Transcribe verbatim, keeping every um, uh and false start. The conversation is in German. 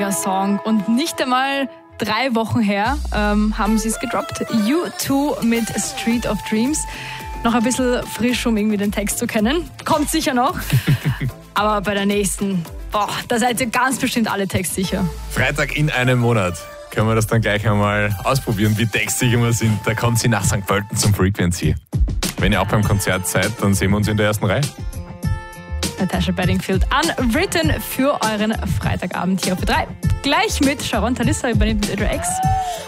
mega Song und nicht einmal drei Wochen her ähm, haben sie es gedroppt. U zwei mit Street of Dreams. Noch ein bisschen frisch, um irgendwie den Text zu kennen. Kommt sicher noch. Aber bei der nächsten, boah, da seid ihr ganz bestimmt alle textsicher. Freitag in einem Monat. Können wir das dann gleich einmal ausprobieren, wie textsicher wir sind. Da kommt sie nach Sankt Pölten zum Frequency. Wenn ihr auch beim Konzert seid, dann sehen wir uns in der ersten Reihe. Natasha Bedingfield, Unwritten für euren Freitagabend hier auf B drei. Gleich mit Sharon Talissa übernimmt mit Adra X.